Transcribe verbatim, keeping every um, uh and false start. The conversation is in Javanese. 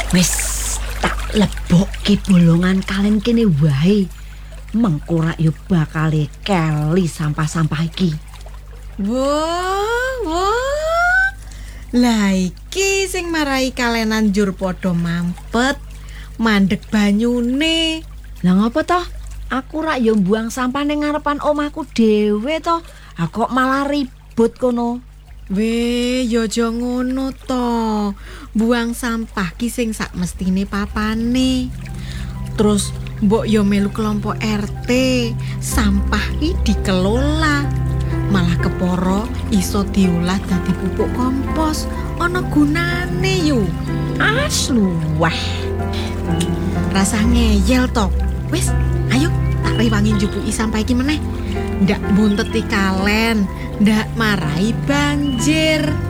Wis tak lebokke bolongan kalen kene wae. Mengko rak yo bakal keli sampah-sampah iki. Wah, wah. Lah iki sing marai kalenan njur padha mampet, mandeg banyune. Lah ngopo toh? Aku rak yo buang sampah ning ngarepan omahku dhewe toh. Ha kok malah ribut kono. Weh, yo aja ngono to. Buang sampah ki sing sak mestine papane. Terus mbok yo melu kelompok R T. Sampah ki dikelola. Malah keporo iso diolah dadi pupuk kompos. Ana gunane yo. Aslu wah. Rasa ngeyel to. Wis, ayo tak rewangi njupuki sampah iki meneh. Ndak bunteti kalen, ndak marai banjir.